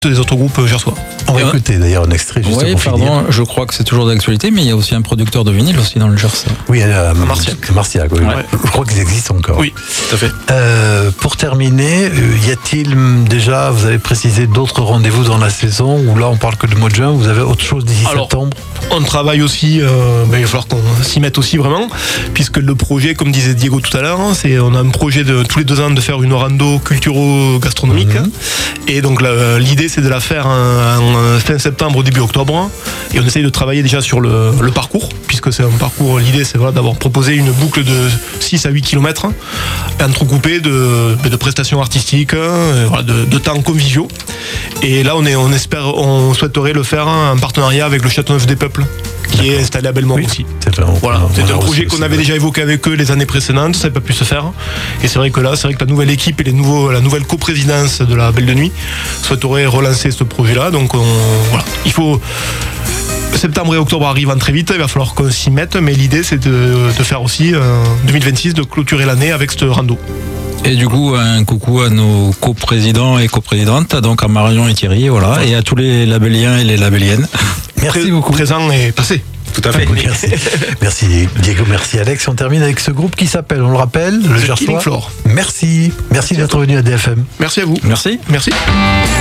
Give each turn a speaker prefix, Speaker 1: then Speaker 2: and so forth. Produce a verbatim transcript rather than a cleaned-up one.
Speaker 1: des autres groupes gersois.
Speaker 2: On va écouter d'ailleurs un extrait juste
Speaker 3: oui,
Speaker 2: pour
Speaker 3: pardon,
Speaker 2: finir.
Speaker 3: Je crois que c'est toujours d'actualité, mais il y a aussi un producteur de vinyle aussi dans le Gers.
Speaker 2: Oui, euh,
Speaker 1: Marciac.
Speaker 2: Marciac, oui.
Speaker 1: Ouais.
Speaker 2: Je crois qu'ils existent encore.
Speaker 1: Oui, tout à fait.
Speaker 2: Euh, pour terminer, euh, y a-t-il déjà, vous avez précisé d'autres rendez-vous dans la saison, ou là on parle que du mois de juin, vous avez autre chose d'ici
Speaker 1: Alors,
Speaker 2: septembre?
Speaker 1: On travaille aussi, euh, ben, il va falloir qu'on s'y mette aussi vraiment, puisque le projet, comme disait Diego tout à l'heure, hein, c'est on a un projet de tous les deux ans de faire une rando culturo-gastronomique.
Speaker 2: Mhm.
Speaker 1: Et donc la, l'idée c'est de la faire en, en fin septembre au début octobre. Et on essaye de travailler déjà sur le, le parcours, puisque c'est un parcours, l'idée c'est voilà, d'avoir proposé une boucle de six à huit kilomètres, entrecoupée de, de prestations artistiques, euh, voilà, de, de temps conviviaux. Et là on, est, on espère, on souhaiterait le faire en partenariat avec le Châteauneuf des Peuples, qui est installé à Belmont
Speaker 2: Oui,
Speaker 1: aussi.
Speaker 2: c'est vrai, on-
Speaker 1: Voilà,
Speaker 2: on
Speaker 1: c'est
Speaker 2: a
Speaker 1: un projet
Speaker 2: reçu
Speaker 1: qu'on
Speaker 2: aussi,
Speaker 1: avait
Speaker 2: ouais.
Speaker 1: déjà évoqué avec eux les années précédentes, ça n'a pas pu se faire. Et c'est vrai que là, c'est vrai que la nouvelle équipe et les nouveaux, la nouvelle coprésidence de la Belle de Nuit souhaiterait relancer ce projet-là. Donc on, voilà, il faut. Septembre et octobre arrivent très vite, il va falloir qu'on s'y mette, mais l'idée c'est de, de faire aussi euh, deux mille vingt-six, de clôturer l'année avec ce rando.
Speaker 3: Et du coup, un coucou à nos coprésidents et coprésidentes, donc à Marion et Thierry, voilà, et à tous les labelliens et les labelliennes.
Speaker 2: Merci
Speaker 1: Pré-
Speaker 2: beaucoup.
Speaker 1: Présent et passé.
Speaker 3: Tout à fait.
Speaker 2: Merci. Merci Diego, merci Alex. On termine avec ce groupe qui s'appelle, on le rappelle, le
Speaker 1: The
Speaker 2: Gersois.
Speaker 1: Killing Floor.
Speaker 2: Merci. Merci d'être venu à D F M.
Speaker 1: Merci à vous.
Speaker 3: Merci.
Speaker 1: Merci.